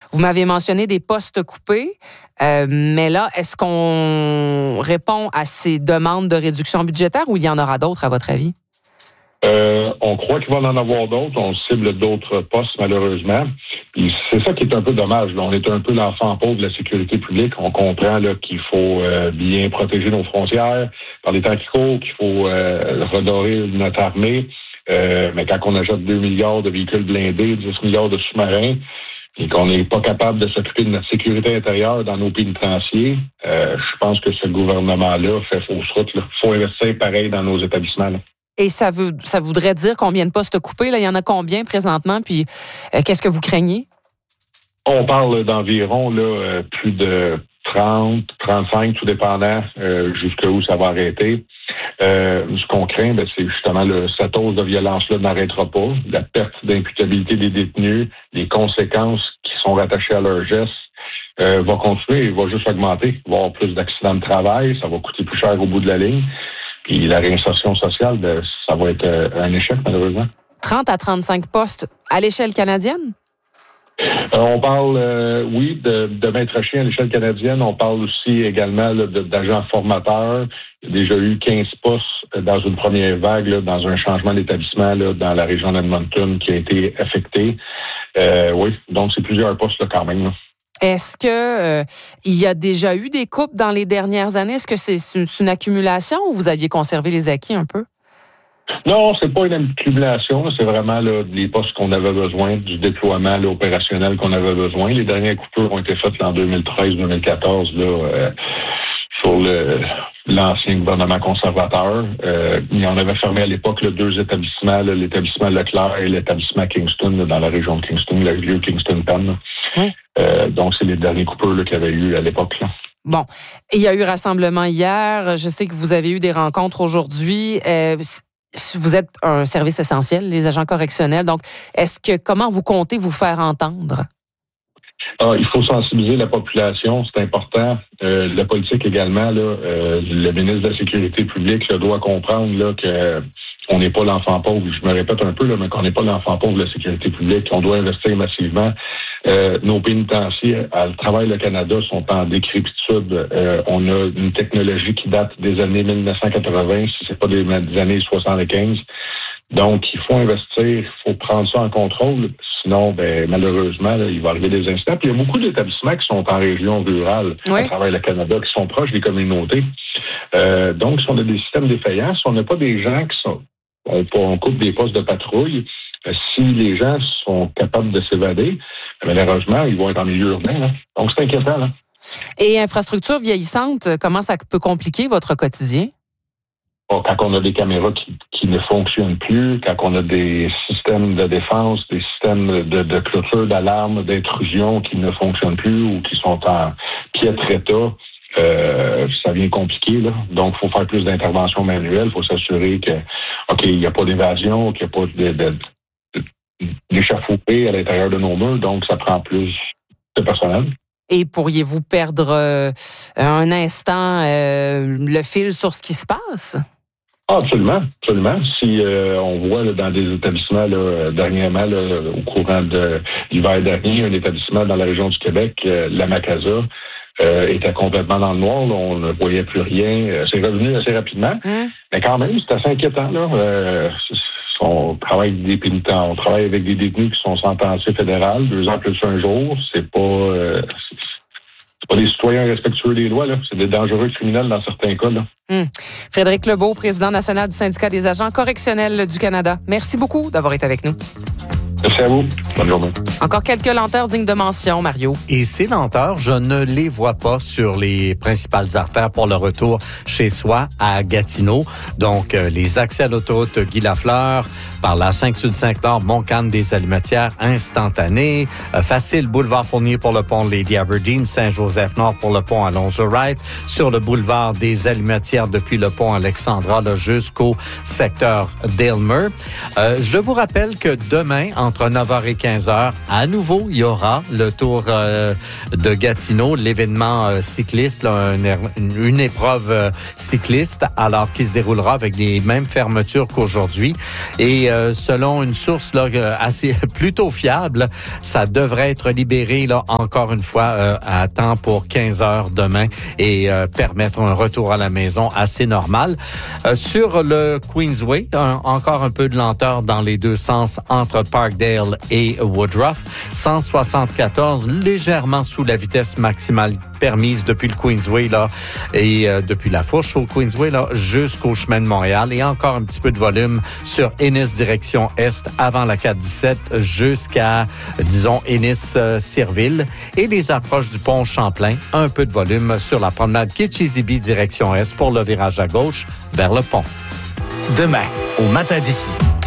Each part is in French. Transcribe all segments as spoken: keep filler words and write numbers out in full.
Vous m'avez mentionné des postes coupés, euh, mais là, est-ce qu'on répond à ces demandes de réduction budgétaire ou il y en aura d'autres, à votre avis? Euh, on croit qu'il va en avoir d'autres. On cible d'autres postes, malheureusement. Puis c'est ça qui est un peu dommage. Là. On est un peu l'enfant pauvre de la sécurité publique. On comprend là, qu'il faut euh, bien protéger nos frontières par les temps qui courent, qu'il faut euh, redorer notre armée. Euh, mais quand on achète deux milliards de véhicules blindés, dix milliards de sous-marins, et qu'on n'est pas capable de s'occuper de notre sécurité intérieure dans nos pénitenciers, euh, je pense que ce gouvernement-là fait fausse route. Il faut investir pareil dans nos établissements. Là. Et ça veut, ça voudrait dire combien de postes coupés? Là, il y en a combien présentement? Puis, euh, qu'est-ce que vous craignez? On parle d'environ là, euh, plus de trente, trente-cinq, tout dépendant euh, jusqu'où ça va arrêter. Euh, ce qu'on craint, ben, c'est justement le, cette hausse de violence-là n'arrêtera pas. La perte d'imputabilité des détenus, les conséquences qui sont rattachées à leurs gestes euh, va continuer et va juste augmenter. Il va y avoir plus d'accidents de travail, ça va coûter plus cher au bout de la ligne. Puis la réinsertion sociale, ben, ça va être euh, un échec, malheureusement. trente à trente-cinq postes à l'échelle canadienne? Euh, on parle, euh, oui, de, de maître chien à l'échelle canadienne. On parle aussi également là, de, d'agents formateurs. Il y a déjà eu quinze postes dans une première vague, là, dans un changement d'établissement là, dans la région d'Edmonton qui a été affecté. Euh, oui, donc c'est plusieurs postes là, quand même. Là. Est-ce que euh, il y a déjà eu des coupes dans les dernières années? Est-ce que c'est, c'est une accumulation ou vous aviez conservé les acquis un peu? Non, c'est pas une accumulation. C'est vraiment là, les postes qu'on avait besoin, du déploiement là, opérationnel qu'on avait besoin. Les dernières coupures ont été faites là, en deux mille treize deux mille quatorze là, euh, sur le, l'ancien gouvernement conservateur. Euh, il y en avait fermé à l'époque là, deux établissements, là, l'établissement Leclerc et l'établissement Kingston là, dans la région de Kingston, le vieux Kingston Penn. Oui. Euh, donc, c'est les derniers coupures là, qu'il y avait eu à l'époque. Là. Bon, il y a eu rassemblement hier. Je sais que vous avez eu des rencontres aujourd'hui. Euh, Vous êtes un service essentiel, les agents correctionnels. Donc, est-ce que comment vous comptez vous faire entendre? Ah, il faut sensibiliser la population, c'est important. Euh, la politique également, là, euh, le ministre de la Sécurité publique là, doit comprendre là, que on n'est pas l'enfant pauvre. Je me répète un peu, là, mais qu'on n'est pas l'enfant pauvre de la sécurité publique. On doit investir massivement. Euh, nos pénitenciers à travers le Canada sont en décrépitude. Euh, on a une technologie qui date des années dix-neuf cent quatre-vingts, si c'est pas des, des années soixante-quinze. Donc, il faut investir, il faut prendre ça en contrôle. Sinon, ben, malheureusement, là, il va arriver des incidents. Puis il y a beaucoup d'établissements qui sont en région rurale oui. à travers le Canada, qui sont proches des communautés. Euh, donc, si on a des systèmes défaillants, si on n'a pas des gens qui sont... On, on coupe des postes de patrouille, euh, si les gens sont capables de s'évader, malheureusement, ils vont être en milieu urbain. Là. Donc, c'est inquiétant. Là. Et infrastructures vieillissantes, comment ça peut compliquer votre quotidien? Bon, quand on a des caméras qui, qui ne fonctionnent plus, quand on a des systèmes de défense, des systèmes de, de clôture, d'alarme, d'intrusion qui ne fonctionnent plus ou qui sont en piètre état, euh, ça devient compliqué. Là. Donc, il faut faire plus d'interventions manuelles. Il faut s'assurer que, OK, il n'y a pas d'évasion, qu'il n'y a pas de, de, de, d'échafaudée à l'intérieur de nos murs. Donc, ça prend plus de personnel. Et pourriez-vous perdre euh, un instant euh, le fil sur ce qui se passe? Ah, absolument, absolument. Si euh, on voit là, dans des établissements là, dernièrement, là, au courant de l'hiver dernier, un établissement dans la région du Québec, euh, la Macasa, euh, était complètement dans le noir. Là, on ne voyait plus rien. C'est revenu assez rapidement. Hum. Mais quand même, c'est assez inquiétant. Là. Euh, on travaille avec des pénitents, on travaille avec des détenus qui sont sentencés fédérales, deux ans plus un jour. C'est pas... Euh, C'est pas des citoyens respectueux des lois, là. C'est des dangereux criminels dans certains cas, là. Hum. Frédéric Lebeau, président national du syndicat des agents correctionnels du Canada. Merci beaucoup d'avoir été avec nous. Merci à vous. Bonne journée. Encore quelques lenteurs dignes de mention, Mario. Et ces lenteurs, je ne les vois pas sur les principales artères pour le retour chez soi à Gatineau. Donc, euh, les accès à l'autoroute Guy Lafleur, par la cinq Sud cinq Nord, Montcalm des Allumettières, instantané. Euh, facile, boulevard Fournier pour le pont Lady Aberdeen, Saint-Joseph-Nord pour le pont Alonzo-Wright, sur le boulevard des Allumettières depuis le pont Alexandra là, jusqu'au secteur d'Aylmer. Euh, je vous rappelle que demain, en entre neuf heures et quinze heures. À nouveau, il y aura le Tour euh, de Gatineau, l'événement euh, cycliste, là, une, une épreuve euh, cycliste, alors qui se déroulera avec les mêmes fermetures qu'aujourd'hui. Et euh, selon une source là assez plutôt fiable, ça devrait être libéré là encore une fois euh, à temps pour quinze heures demain et euh, permettre un retour à la maison assez normal. Euh, sur le Queensway, un, encore un peu de lenteur dans les deux sens entre Parkdale et Woodruff. cent soixante-quatorze, légèrement sous la vitesse maximale permise depuis le Queensway là et euh, depuis la fourche au Queensway là jusqu'au chemin de Montréal et encore un petit peu de volume sur Ennis direction est avant la quatre dix-sept jusqu'à disons Ennis-Sirville et les approches du pont Champlain, un peu de volume sur la promenade Kitchissippi direction est pour le virage à gauche vers le pont. Demain au matin d'ici.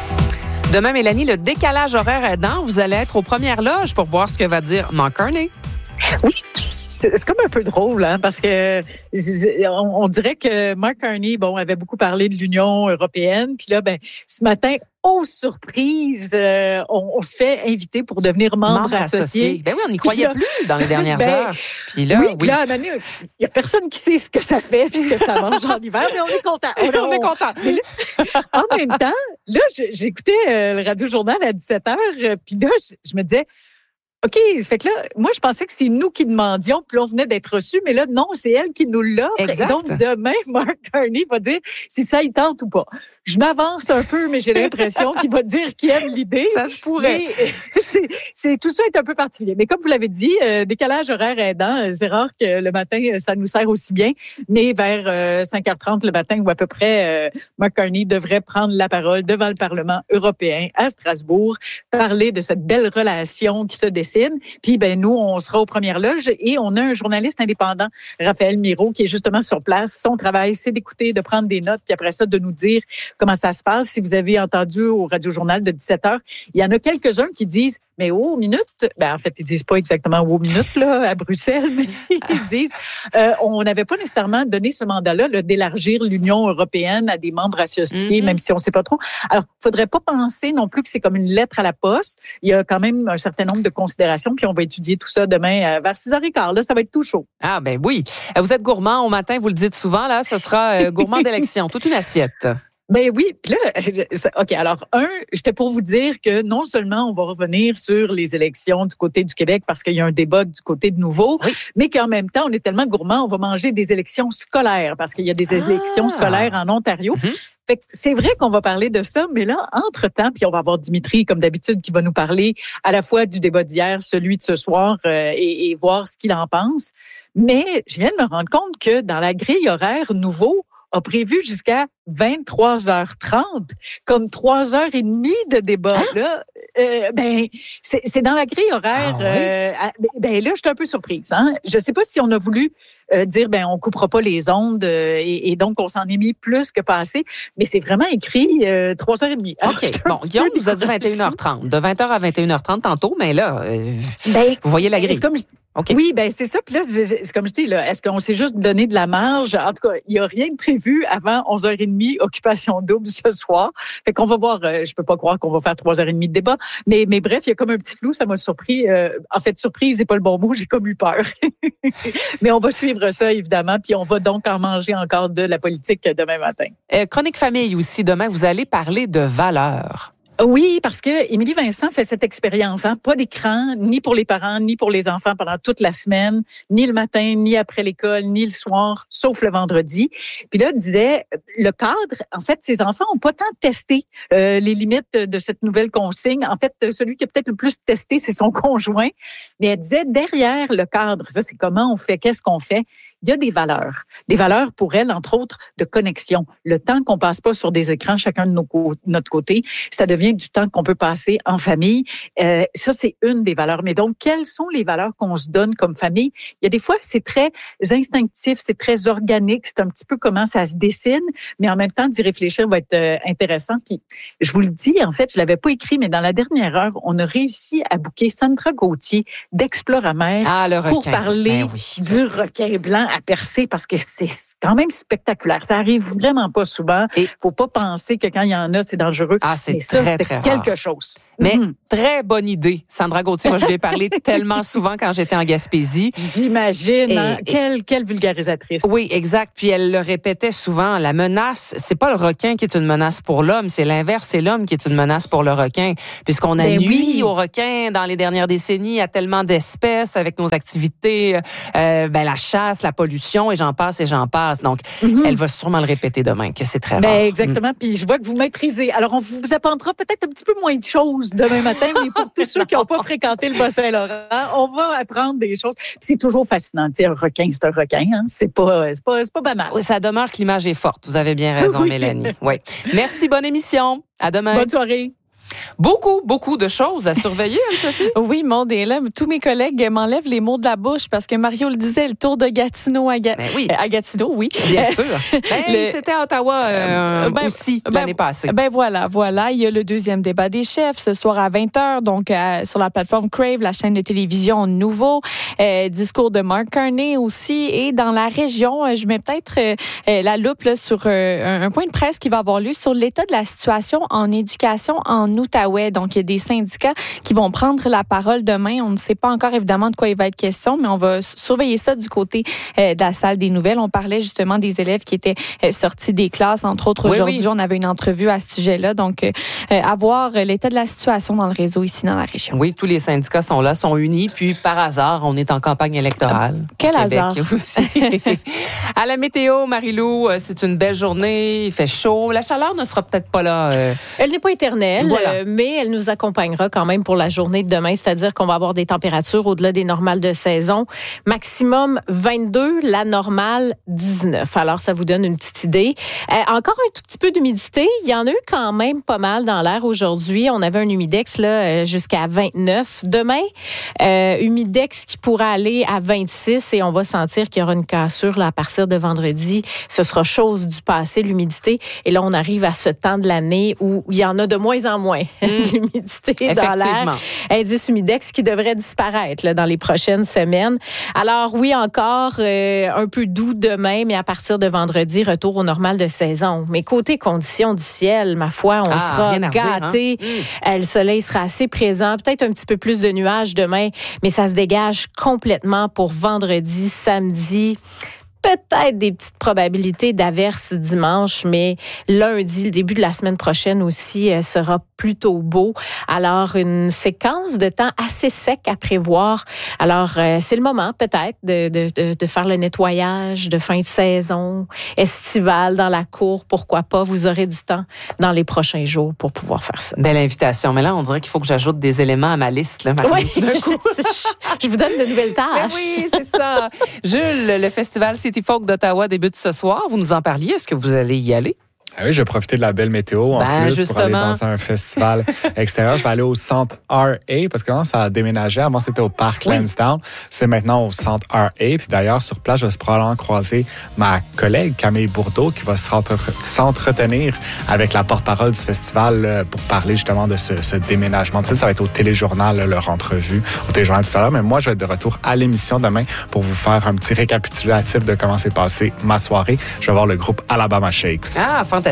Demain, Mélanie, le décalage horaire aidant, vous allez être aux premières loges pour voir ce que va dire Mark Carney. Oui, c'est, c'est comme un peu drôle, hein, parce que on, on dirait que Mark Carney, bon, avait beaucoup parlé de l'Union européenne, puis là, ben, ce matin, aux surprises, euh, on, on se fait inviter pour devenir membre, membre associé. associé. Ben oui, on n'y croyait là, plus dans les dernières ben, heures. Puis là, oui, oui. là, il y a personne qui sait ce que ça fait puis ce que ça mange en hiver, mais on est content. On, on est content. Là, en même temps, là, j'écoutais euh, le Radio-Journal à dix-sept heures, puis là, je, je me disais, OK, ça fait que là, moi, je pensais que c'est nous qui demandions, puis là, on venait d'être reçus, mais là, non, c'est elle qui nous l'offre. Exact. Et donc, demain, Mark Carney va dire si ça y tente ou pas. Je m'avance un peu, mais j'ai l'impression qu'il va dire qu'il aime l'idée. Ça se pourrait. Mais c'est, c'est, tout ça est un peu particulier. Mais comme vous l'avez dit, euh, décalage horaire aidant, c'est rare que le matin, ça nous sert aussi bien. Mais vers euh, cinq heures trente le matin, ou à peu près, euh, Mark Carney devrait prendre la parole devant le Parlement européen à Strasbourg, parler de cette belle relation qui se dessine. Puis, ben nous, on sera aux premières loges et on a un journaliste indépendant, Raphaël Miro, qui est justement sur place. Son travail, c'est d'écouter, de prendre des notes, puis après ça, de nous dire comment ça se passe. Si vous avez entendu au Radio-Journal de dix-sept heures, il y en a quelques-uns qui disent mais oh, minute, ben en fait, ils disent pas exactement oh, minute là, à Bruxelles, mais ils disent euh, on n'avait pas nécessairement donné ce mandat-là là, d'élargir l'Union européenne à des membres associés, mm-hmm. même si on sait pas trop. Alors, faudrait pas penser non plus que c'est comme une lettre à la poste. Il y a quand même un certain nombre de considérations, puis on va étudier tout ça demain vers six heures quinze. Là, ça va être tout chaud. Ah ben oui. Vous êtes gourmand au matin, vous le dites souvent, là, ce sera euh, gourmand d'élection, toute une assiette. Ben oui, puis là, OK, alors, un, j'étais pour vous dire que non seulement on va revenir sur les élections du côté du Québec parce qu'il y a un débat du côté de Nouveau, oui. mais qu'en même temps, on est tellement gourmand, on va manger des élections scolaires parce qu'il y a des ah. élections scolaires en Ontario. Mm-hmm. Fait que c'est vrai qu'on va parler de ça, mais là, entre-temps, puis on va avoir Dimitri, comme d'habitude, qui va nous parler à la fois du débat d'hier, celui de ce soir, euh, et, et voir ce qu'il en pense. Mais je viens de me rendre compte que dans la grille horaire Nouveau, a prévu jusqu'à vingt-trois heures trente, comme trois heures et demie de débat. Hein? Là, euh, ben, c'est, c'est dans la grille horaire. Ah, oui? euh, ben là, je suis un peu surprise. Hein? Je sais pas si on a voulu euh, dire, ben, on coupera pas les ondes euh, et, et donc on s'en est mis plus que pas assez. Mais c'est vraiment écrit euh, trois heures et demie. OK. Bon, Guillaume nous a dit vingt et une heures trente. De vingt heures à vingt et une heures trente tantôt, mais là, euh, ben, vous voyez la grille. C'est comme, okay. Oui, ben c'est ça. Puis là, c'est, c'est comme je dis, là, est-ce qu'on s'est juste donné de la marge? En tout cas, il n'y a rien de prévu avant onze heures trente, occupation double ce soir. Fait qu'on va voir, euh, je peux pas croire qu'on va faire trois heures trente de débat. Mais, mais bref, il y a comme un petit flou, ça m'a surpris. Euh, en fait, surprise, c'est pas le bon mot, j'ai comme eu peur. Mais on va suivre ça, évidemment, puis on va donc en manger encore de la politique demain matin. Euh, chronique famille aussi, demain, vous allez parler de valeurs. Oui, parce que Émilie Vincent fait cette expérience, hein, pas d'écran, ni pour les parents, ni pour les enfants pendant toute la semaine, ni le matin, ni après l'école, ni le soir, sauf le vendredi. Puis là, elle disait, le cadre, en fait, ces enfants ont pas tant testé euh, les limites de cette nouvelle consigne. En fait, celui qui a peut-être le plus testé, c'est son conjoint. Mais elle disait, derrière le cadre, ça, c'est comment on fait, qu'est-ce qu'on fait? Il y a des valeurs. Des valeurs pour elle, entre autres, de connexion. Le temps qu'on passe pas sur des écrans, chacun de nos co- notre côté, ça devient du temps qu'on peut passer en famille. Euh, ça, c'est une des valeurs. Mais donc, quelles sont les valeurs qu'on se donne comme famille? Il y a des fois, c'est très instinctif, c'est très organique, c'est un petit peu comment ça se dessine, mais en même temps, d'y réfléchir va être euh, intéressant. Puis, je vous le dis, en fait, je l'avais pas écrit, mais dans la dernière heure, on a réussi à booker Sandra Gauthier d'Exploramer ah, le pour requin. parler ben oui. du requin blanc à percer parce que c'est quand même spectaculaire. Ça arrive vraiment pas souvent. Il faut pas penser que quand il y en a, c'est dangereux. Ah, c'est Mais ça, très, c'était très quelque rare. chose. Mais Mhm. très bonne idée. Sandra Gauthier, moi, je lui ai parlé tellement souvent quand j'étais en Gaspésie. J'imagine. Et- hein? et- Quelle, quelle vulgarisatrice. Oui, exact. Puis elle le répétait souvent. La menace, c'est pas le requin qui est une menace pour l'homme, c'est l'inverse, c'est l'homme qui est une menace pour le requin. Puisqu'on a Ben nuit oui. aux requins dans les dernières décennies à tellement d'espèces avec nos activités, euh, ben, la chasse, la pollution et j'en passe et j'en passe. Donc, Mhm. elle va sûrement le répéter demain que c'est très rare. Ben, exactement. Puis je vois que vous maîtrisez. Alors, on vous apprendra peut-être un petit peu moins de choses demain matin, mais pour tous ceux qui n'ont pas fréquenté le Bas-Saint-Laurent, on va apprendre des choses. Puis c'est toujours fascinant. Tu sais, un requin, c'est un requin. Hein? C'est pas, c'est pas, c'est pas banal. Oui, ça demeure que l'image est forte. Vous avez bien raison, Oui. Mélanie. Oui. Merci, bonne émission. À demain. Bonne soirée. Beaucoup, beaucoup de choses à surveiller, Anne-Sophie. Oui, mon Dieu, là, tous mes collègues m'enlèvent les mots de la bouche parce que Mario le disait, le tour de Gatineau à, Ga- Ben oui. à Gatineau, oui. Bien sûr. Ben, Le- c'était à Ottawa euh, Ben, aussi ben, l'année passée. Ben voilà, voilà. Il y a le deuxième débat des chefs ce soir à vingt heures, donc euh, sur la plateforme Crave, la chaîne de télévision Nouveau. Euh, discours de Mark Carney aussi. Et dans la région, euh, je mets peut-être euh, euh, la loupe là, sur euh, un, un point de presse qui va avoir lieu sur l'état de la situation en éducation en Outaouais. Donc, il y a des syndicats qui vont prendre la parole demain. On ne sait pas encore évidemment de quoi il va être question, mais on va surveiller ça du côté euh, de la salle des nouvelles. On parlait justement des élèves qui étaient euh, sortis des classes, entre autres Oui, aujourd'hui. oui. On avait une entrevue à ce sujet-là. Donc, euh, euh, à voir euh, l'état de la situation dans le réseau ici dans la région. Oui, tous les syndicats sont là, sont unis, puis par hasard, on est en campagne électorale. Quel au Québec hasard. aussi. À la météo, Marie-Lou, euh, c'est une belle journée, il fait chaud. La chaleur ne sera peut-être pas là. euh, Elle n'est pas éternelle, Voilà. euh, mais elle nous accompagnera quand même pour la journée de demain, c'est-à-dire qu'on va avoir des températures au-delà des normales de saison. Maximum vingt-deux, la normale dix-neuf. Alors, ça vous donne une petite idée. Euh, encore un tout petit peu d'humidité. Il y en a eu quand même pas mal dans l'air aujourd'hui. On avait un humidex là euh, jusqu'à vingt-neuf. Demain, euh, humidex qui pourra aller à vingt-six et on va sentir qu'il y aura une cassure là, à partir de vendredi. Ce sera chose du passé, l'humidité. Et là, on arrive à ce temps de l'année où il y en a de moins en moins d'humidité dans l'air. Effectivement. Indice humidex qui devrait disparaître là, dans les prochaines semaines. Alors oui, encore euh, un peu doux demain, mais à partir de vendredi, retour au normal de saison. Mais côté conditions du ciel, ma foi, on Ah, sera rien à redire, hein? gâtés. Euh, Le soleil sera assez présent. Peut-être un petit peu plus de nuages demain, mais ça se dégage complètement pour vendredi, samedi. Peut-être des petites probabilités d'averses dimanche, mais lundi, le début de la semaine prochaine aussi, euh, sera plutôt beau. Alors, une séquence de temps assez sec à prévoir. Alors, euh, c'est le moment peut-être de, de, de, de faire le nettoyage de fin de saison, estival dans la cour, pourquoi pas. Vous aurez du temps dans les prochains jours pour pouvoir faire ça. Belle invitation. Mais là, on dirait qu'il faut que j'ajoute des éléments à ma liste. Là, Marie. Oui, je, je- je vous donne de nouvelles Ben tâches. oui, c'est ça. Jules, le festival City Folk d'Ottawa débute ce soir. Vous nous en parliez. Est-ce que vous allez y aller? Ah oui, je vais profiter de la belle météo en Ben, plus pour aller justement. dans un festival extérieur. Je vais aller au centre R A parce que là, ça a déménagé. Avant, c'était au parc Oui. Lansdowne. C'est maintenant au centre R A. Puis d'ailleurs, sur place, je vais probablement croiser ma collègue Camille Bourdeau qui va s'entre- s'entretenir avec la porte-parole du festival euh, pour parler justement de ce, ce déménagement. Tu sais, ça va être au téléjournal, là, leur entrevue, au téléjournal tout à l'heure. Mais moi, je vais être de retour à l'émission demain pour vous faire un petit récapitulatif de comment s'est passé ma soirée. Je vais voir le groupe Alabama Shakes. Ah, fantastique.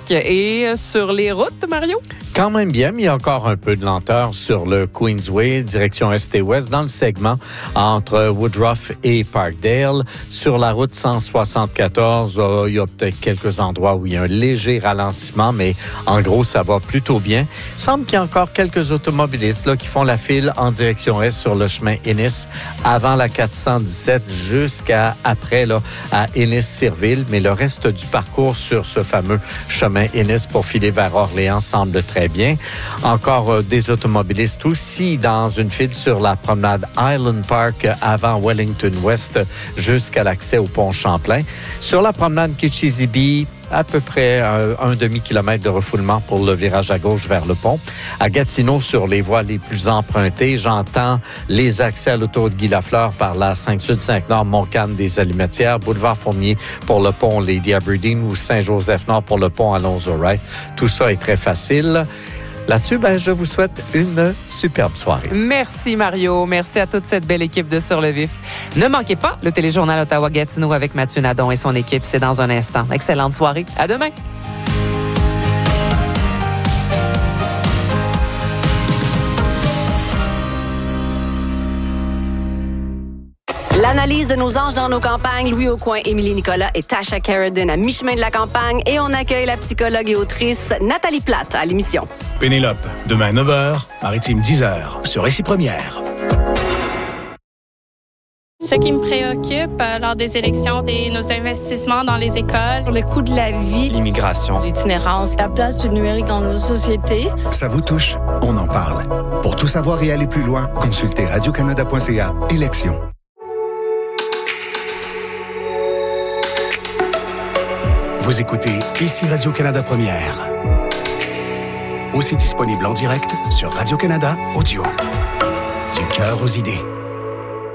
Et euh, sur les routes, Mario? Quand même bien, mais il y a encore un peu de lenteur sur le Queensway, direction Est et Ouest, dans le segment entre Woodruff et Parkdale. Sur la route cent soixante-quatorze, euh, il y a peut-être quelques endroits où il y a un léger ralentissement, mais en gros, ça va plutôt bien. Il semble qu'il y a encore quelques automobilistes là, qui font la file en direction Est sur le chemin Ennis, avant la quatre cent dix-sept jusqu'à après là, à Ennis-Sirville, mais le reste du parcours sur ce fameux chemin Ennis pour filer vers Orléans semble très bien. Encore euh, des automobilistes aussi dans une file sur la promenade Island Park avant Wellington West jusqu'à l'accès au pont Champlain. Sur la promenade Kitchissippi, à peu près un, un demi-kilomètre de refoulement pour le virage à gauche vers le pont. À Gatineau, sur les voies les plus empruntées, j'entends les accès à l'autoroute Guy Lafleur par la cinq sud cinq nord, Montcalm des Alimentières, boulevard Fournier pour le pont Lady Aberdeen ou Saint-Joseph-Nord pour le pont Alonzo-Wright. Tout ça est très facile. Là-dessus, ben, je vous souhaite une superbe soirée. Merci, Mario. Merci à toute cette belle équipe de Sur le Vif. Ne manquez pas le téléjournal Ottawa-Gatineau avec Mathieu Nadon et son équipe. C'est dans un instant. Excellente soirée. À demain. L'analyse de nos anges dans nos campagnes, Louis Aucoin, Émilie Nicolas et Tasha Carradine à mi-chemin de la campagne. Et on accueille la psychologue et autrice Nathalie Plate à l'émission. Pénélope, demain neuf heures, Maritime dix heures, sur Récit Première. Ce qui me préoccupe euh, lors des élections, c'est nos investissements dans les écoles, le coût de la vie, l'immigration, l'itinérance, la place du numérique dans nos sociétés. Ça vous touche? On en parle. Pour tout savoir et aller plus loin, consultez radio canada point c a. Élections. Vous écoutez Ici Radio-Canada Première. Aussi disponible en direct sur Radio-Canada Audio. Du cœur aux idées.